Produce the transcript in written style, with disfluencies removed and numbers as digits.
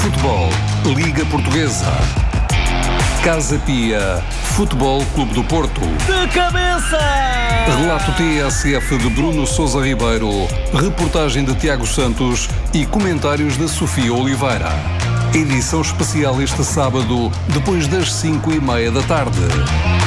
Futebol, Liga Portuguesa. Casa Pia, Futebol Clube do Porto. De cabeça! Relato TSF de Bruno Sousa Ribeiro, reportagem de Tiago Santos e comentários de Sofia Oliveira. Edição especial este sábado, depois das 5:30 da tarde.